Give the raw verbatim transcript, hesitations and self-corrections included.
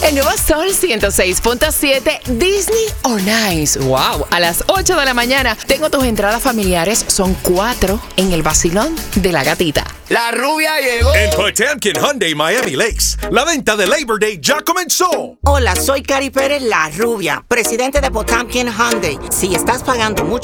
El nuevo Sol ciento seis punto siete, Disney on Ice. Wow, a las ocho de la mañana tengo tus entradas familiares, son cuatro en el vacilón de la gatita. La rubia llegó. En Potemkin Hyundai Miami Lakes, la venta de Labor Day ya comenzó. Hola, soy Cari Pérez, la rubia, presidente de Potemkin Hyundai. Si estás pagando mucho